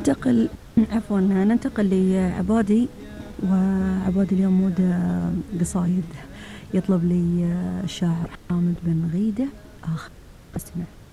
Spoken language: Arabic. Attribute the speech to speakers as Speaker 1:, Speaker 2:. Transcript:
Speaker 1: ننتقل عفوا ننتقل لعبادي. وعبادي اليوم مود قصايد. يطلب لي الشاعر حامد بن غيدة آخر. استمع.